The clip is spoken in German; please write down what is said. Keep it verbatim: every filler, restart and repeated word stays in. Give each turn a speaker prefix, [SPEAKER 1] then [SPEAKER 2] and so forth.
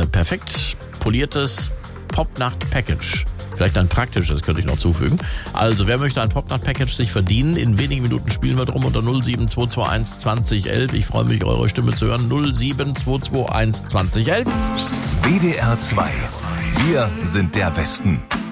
[SPEAKER 1] äh, perfekt poliertes Popnacht-Package. Vielleicht ein praktisches, könnte ich noch zufügen. Also, wer möchte ein Popnacht-Package sich verdienen? In wenigen Minuten spielen wir drum unter null sieben zwei zwei eins zwanzig elf. Ich freue mich, eure Stimme zu hören. null sieben zwei zwei eins zwanzig elf.
[SPEAKER 2] W D R zwei. Wir sind der Westen.